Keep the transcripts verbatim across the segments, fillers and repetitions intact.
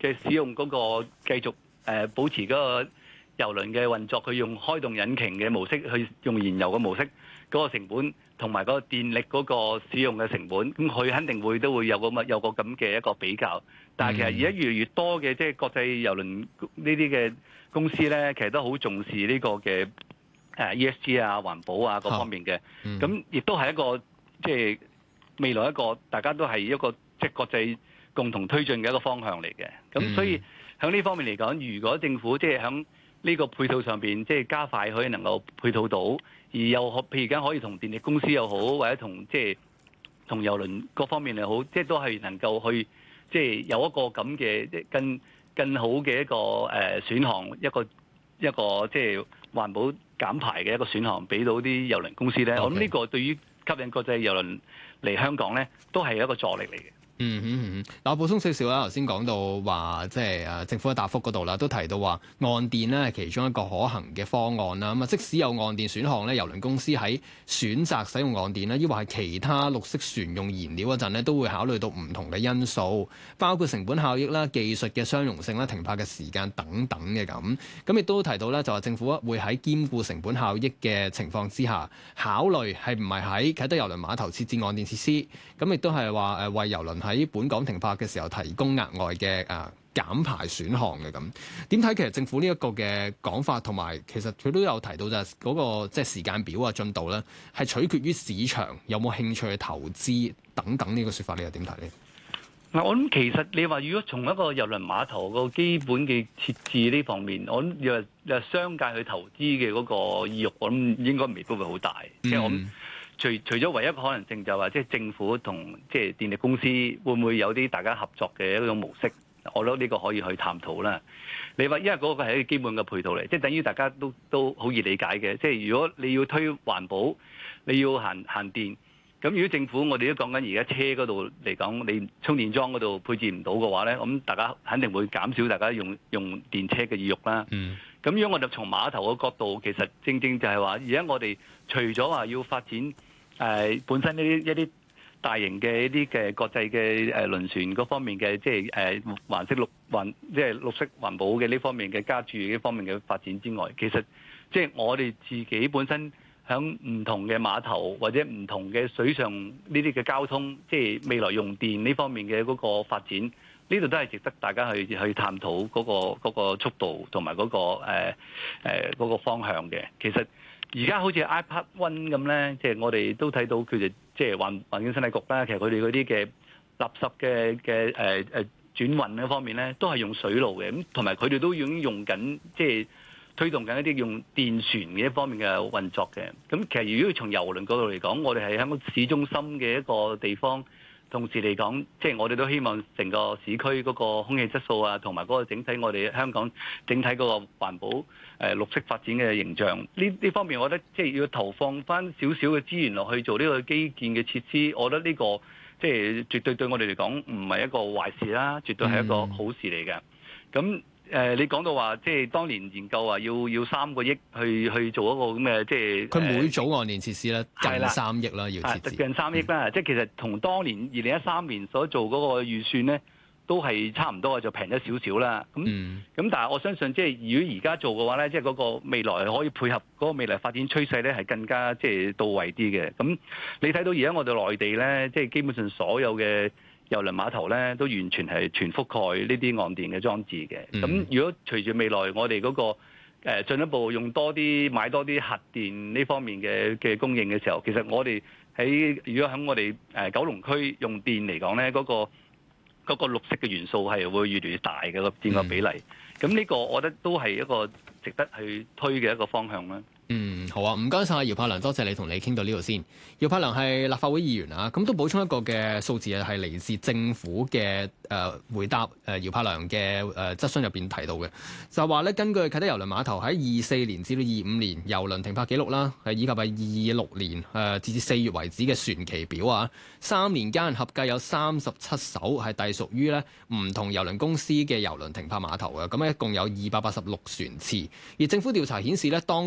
即係使用嗰個繼續誒、呃、保持嗰個郵輪嘅運作，佢用開動引擎嘅模式去用燃油嘅模式，嗰、嗰個成本同埋嗰個電力嗰個使用嘅成本，咁佢肯定會都會有個乜有個咁嘅一個比較。但係其實而家越嚟越多嘅即係國際郵輪呢啲嘅公司咧，其實都好重視呢個嘅誒 E S G 啊、環保啊各方面嘅。咁亦都係一個即係未來一個大家都係一個即係國際共同推進嘅一個方向嚟嘅。咁所以喺呢方面嚟講，如果政府即係喺呢個配套上邊即係加快可以能夠配套到，而又可譬如而家可以同電力公司又好，或者同即係同郵輪各方面又好，即係都係能夠去即係有一個咁嘅即係更更好嘅一個誒選項，一個一個即係環保減排嘅一個選項，俾到啲郵輪公司咧。Okay. 我諗呢個對於吸引國際郵輪嚟香港咧，都係一個助力嚟嘅。 嗯哼嗯哼，嗱我補充少少啦。頭先講到話，即係誒政府嘅答覆嗰度啦，都提到話岸電咧係其中一個可行嘅方案啦。咁啊，即使有岸電選項咧，郵輪公司喺選擇使用岸電咧，抑或係其他綠色船用燃料嗰陣咧，都會考慮到唔同嘅因素，包括成本效益啦、技術嘅相容性啦、停泊嘅時間等等嘅咁。咁亦都提到咧，就話政府會喺兼顧成本效益嘅情況之下，考慮係唔係喺啟德郵輪碼頭設置岸電設施。咁亦都係話誒為郵輪喺本港停泊嘅時候提供額外嘅誒減排選項嘅咁。點睇其實政府呢一個嘅講法，同埋其實佢都有提到就係嗰個即係時間表啊、進度咧，係取決於市場有冇興趣去投資等等呢個説法，你又點睇呢？ 嗱，我諗其實你話如果從一個郵輪碼頭個基本嘅設置呢方面，我諗又又商界去投資嘅嗰個意欲，我諗應該未必會好大。即係、嗯、我諗。除除咗唯一可能性就係話，即係政府同即係電力公司會唔會有啲大家合作嘅一種模式？我覺得呢個可以去探討啦。你話因為嗰個係一個基本嘅配套嚟，即係等於大家都都好易理解嘅。即係如果你要推環保，你要行行電，咁如果政府我哋都講緊而家車嗰度嚟講，你充電樁嗰度配置唔到嘅話咧，咁大家肯定會減少大家用用電車嘅意欲啦。嗯。咁如果我哋從碼頭嘅角度，其實正正就係話，而家我哋除咗話要發展誒、呃、本身呢啲一啲大型嘅一啲嘅國際嘅誒輪船嗰方面嘅，即係誒環色綠環即係綠色環保嘅呢方面嘅加注呢方面嘅發展之外，其實即係我哋自己本身響唔同嘅碼頭或者唔同嘅水上呢啲嘅交通，即係未來用電呢方面嘅嗰個發展，呢度都係值得大家去去探討嗰個嗰個速度同埋嗰個誒誒嗰個方向嘅。其實而家好似 iPad One 咁咧，即係我哋都睇到佢哋即係環環境生態局啦，其實佢哋嗰啲嘅垃圾嘅嘅誒誒轉運嗰方面咧，都係用水路嘅。咁同埋佢哋都已經用緊即係推動緊一啲用電船嘅一方面嘅運作嘅。咁其實如果從郵輪嗰度嚟講，我哋係喺個市中心嘅一個地方。同時嚟講，即係我哋都希望成個市區嗰個空氣質素啊，同埋嗰個整體我哋香港整體嗰個環保誒綠色發展嘅形象，呢呢方面我覺得即係要投放翻少少嘅資源落去做呢個基建嘅設施，我覺得呢個即係絕對對我哋嚟講唔係一個壞事啦，絕對係一個好事嚟嘅。咁誒、呃，你講到話，即係當年研究話要要三個億去去做一個咁嘅，即係佢每組岸電設施咧近三億啦，要設置近三億啦。嗯、即係其實同當年二零一三年所做嗰個預算咧，都係差唔多，就平咗少少啦。咁咁，嗯、但係我相信，即係如果而家做嘅話咧，即係嗰個未來可以配合嗰個未來發展趨勢咧，係更加即係到位啲嘅。咁你睇到而家我哋內地咧，即係基本上所有嘅郵輪碼頭咧，都完全係全覆蓋呢啲岸電嘅裝置嘅。咁、嗯、如果隨住未來我哋嗰、那個誒、呃、進一步用多啲買多啲核電呢方面嘅嘅供應嘅時候，其實我哋喺如果喺我哋誒、呃、九龍區用電嚟講咧，嗰、那個嗰、那個綠色嘅元素係會越嚟越大嘅個佔個比例。咁呢、嗯、個我覺得都係一個值得去推嘅一個方向啦。 嗯，好啊，唔該晒姚柏良，多謝你同你傾到呢度先。姚柏良係立法會議員啊，咁都補充一個嘅數字係嚟自政府嘅誒、呃、回答誒姚柏良嘅誒質詢入邊提到嘅，就係話咧根據啟德郵輪碼頭喺二四年至到二五年郵輪停泊記錄啦，係以及係二六年誒、呃、至至四月為止嘅船期表啊，三年間合計有三十七艘係隸屬於咧唔同郵輪公司嘅郵輪停泊碼頭嘅，咁一共有二百八十六船次，而政府調查顯示咧當中嘅三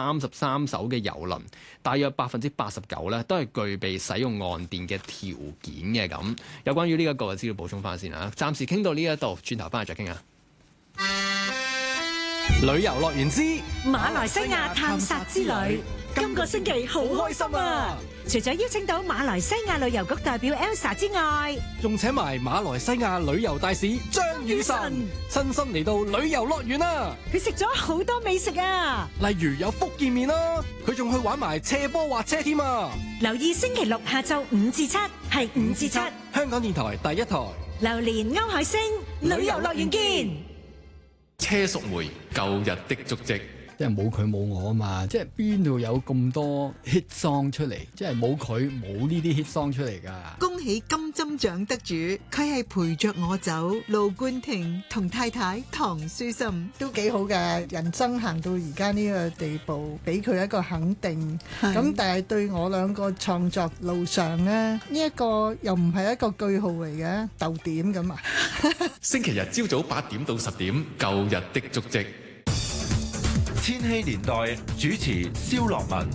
三十三艘嘅郵輪，大約百分之八十九咧都係具備使用岸電嘅條件嘅。咁有關於呢一個嘅資料補充翻先啊，暫時傾到呢一度，轉頭翻嚟再傾啊。 旅遊樂園之馬來西亞探索之旅，今個星期好開心啊！除咗邀請到馬來西亞旅遊局代表 Elsa 之外， 仲請埋馬來西亞旅遊大使張雨晨親身嚟到旅遊樂園啊！ 佢食咗好多美食啊， 例如有福建麵啦，佢仲去玩埋斜坡滑車添啊！ 留意星期六下晝五至七，係五至七， 香港電台第一台。 榴蓮歐海星旅遊樂園見。 車淑梅舊日的足跡， 即係冇佢冇我啊嘛！即係邊度有咁多 hit song 出嚟？即係冇佢冇呢啲 hit song 出嚟㗎。 恭喜金針獎得主，佢係陪着我走，盧冠廷同太太唐書琛都幾好嘅。人生行到而家呢個地步，俾佢一個肯定。咁但係對我兩個創作路上呢，呢一個又唔係一個句號嚟嘅，逗點咁啊！ 星期日朝早八點到十點，舊日的足跡。 千禧年代主持蕭樂文。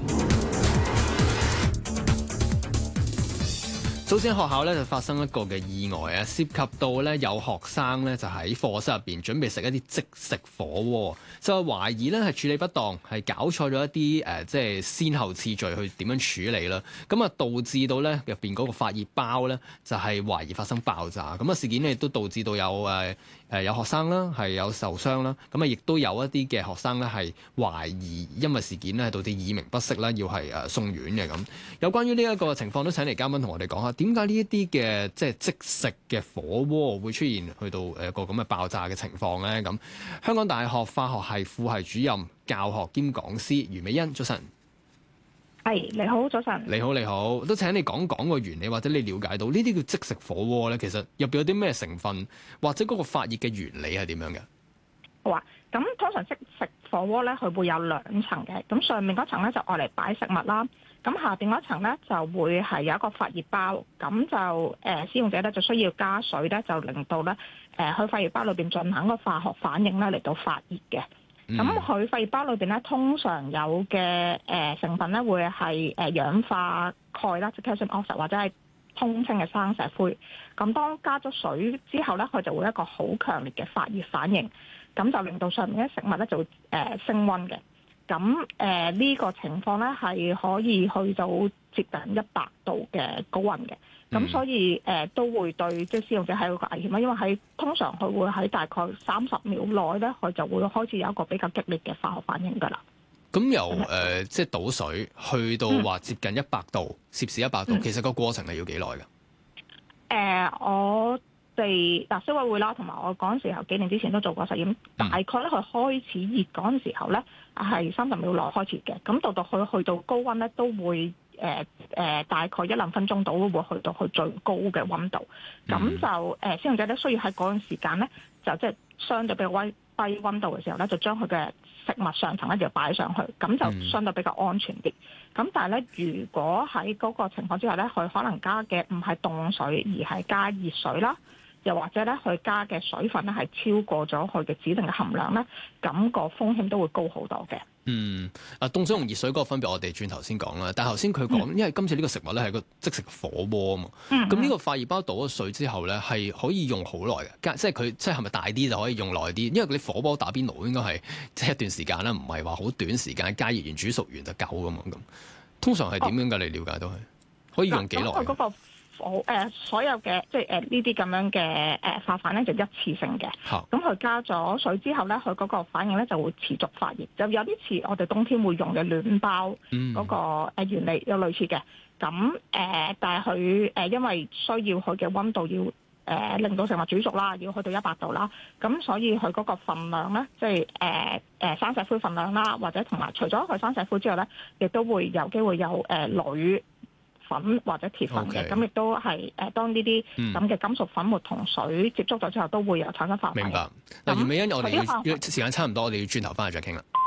早前學校咧就發生一個嘅意外啊，涉及到咧有學生咧就喺課室入邊準備食一啲即食火鍋，就係懷疑咧係處理不當，係搞錯咗一啲誒、呃、即係先後次序去點樣處理啦，咁啊導致到咧入邊嗰個發熱包咧就係、是、懷疑發生爆炸，咁啊事件咧亦都導致到有誒。呃誒有學生啦，係有受傷啦，咁啊亦都有一啲嘅學生咧係懷疑因為事件咧導致耳鳴不適啦，要係誒送院嘅咁。有關於呢一個情況，都請嚟嘉賓同我哋講下，點解呢一啲嘅即係即食嘅火鍋會出現去到誒個咁嘅爆炸嘅情況咧？咁香港大學化學系副系主任、教學兼講師余美欣，早晨。 係，你好，早晨。 你好，你好，都請你講講個原理，或者你了解到呢啲叫即食火鍋咧，其實入邊有啲咩成分，或者嗰個發熱嘅原理係點樣嘅？ 好啊，咁通常即食火鍋咧，佢會有兩層嘅，咁上面嗰層咧就愛嚟擺食物啦，咁下邊嗰層咧就會係有一個發熱包，咁就誒、呃、使用者咧就需要加水咧，就令到咧誒去發熱包裏邊進行個化學反應咧嚟到發熱嘅。咁佢發熱包裏邊咧，通常有嘅誒、呃、成分咧，會係誒氧化鈣啦，即係 calcium oxide 或者係通稱嘅生石灰。咁當加咗水之後咧，佢就會一個好強烈嘅發熱反應，咁就令到上面嘅食物咧就會誒、呃、升溫嘅。咁誒呢個情況咧係可以去到接近一百度嘅高溫嘅。咁、嗯、所以誒、呃、都會對即係使用者係有個危險啦，因為喺通常佢會喺大概三十秒內咧，佢就會開始有一個比較激烈嘅化學反應㗎啦。 咁由誒、呃、即係倒水去到話接近一百度，攝氏一百度，其實個過程係要幾耐㗎？誒、 呃，我哋嗱消委會啦，同埋我嗰陣時候幾年之前都做過實驗，嗯、大概咧佢開始熱嗰陣時候咧係三十秒內開始嘅，咁到到佢去到高溫咧都會。誒誒、呃，大概一兩分鐘到會去到佢最高嘅溫度，咁、嗯、就誒使用者咧需要喺嗰陣時間咧，就即係相對比較低低溫度嘅時候咧，就將佢嘅食物上層咧就擺上去，咁就相對比較安全啲。咁、嗯、但係咧，如果喺嗰個情況之下咧，佢可能加嘅唔係凍水，而係加熱水啦，又或者咧佢加嘅水分咧係超過咗佢嘅指定嘅含量咧，咁、個風險都會高好多嘅。 嗯，啊凍水同熱水嗰個分別，我哋轉頭先講啦。但係頭先佢講，因為今次呢個食物咧係個即食火鍋啊嘛。咁呢、嗯、個發熱包倒咗水之後咧，係可以用好耐嘅，即係佢即係係咪大啲就可以用耐啲？因為你火鍋打邊爐應該係即係一段時間啦，唔係話好短時間加熱完煮熟完就夠噶嘛。咁通常係點樣㗎？你了解到係可以用幾耐？ 好誒、呃，所有嘅即係誒呢啲咁樣嘅誒化反咧就一次性嘅，咁佢好加咗水之後咧，佢嗰個反應咧就會持續發熱，就有啲似我哋冬天會用嘅暖包嗰個誒原理有類似嘅，咁誒、呃、但係佢誒因為需要佢嘅溫度要誒、呃、令到食物煮熟啦，要去到一百度啦，咁所以佢嗰個份量咧，即係誒誒生石灰份量啦，或者同埋除咗佢生石灰之外咧，亦都會有機會有誒鋁。呃粉或者鐵粉嘅，咁亦 Okay. 都係誒、呃，當呢啲咁嘅金屬粉末同水接觸咗之後，都會有產生化反應。 明白。嗱，余美欣，我哋要時間差唔多，我哋要轉頭翻去再傾啦。